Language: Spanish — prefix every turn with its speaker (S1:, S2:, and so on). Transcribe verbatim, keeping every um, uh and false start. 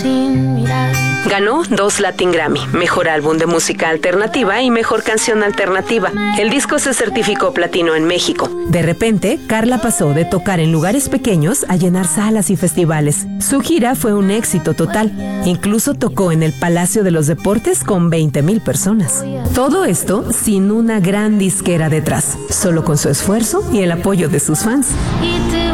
S1: Ganó dos Latin Grammy, Mejor Álbum de Música Alternativa y Mejor Canción Alternativa. El disco se certificó platino en México.
S2: De repente, Carla pasó de tocar en lugares pequeños a llenar salas y festivales. Su gira fue un éxito total. Incluso tocó en el Palacio de los Deportes con veinte mil personas. Todo esto sin una gran disquera detrás, solo con su esfuerzo y el apoyo de sus fans.